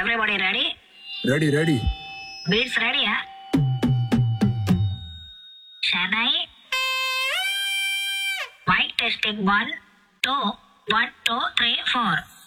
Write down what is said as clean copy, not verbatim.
Everybody ready? Ready. Beats ready, huh? Chennai. Mic testing 1, 2, 1, 2, 3, 4.